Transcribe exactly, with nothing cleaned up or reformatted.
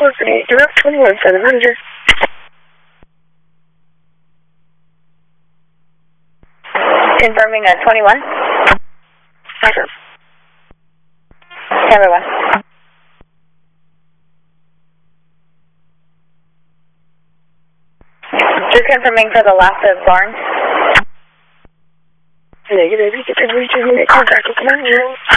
coordinate direct twenty-one seven hundred. Confirming a twenty-one. Confirm. Everyone. Just confirming for the last of Barnes. Negative, you can reach your contact with command.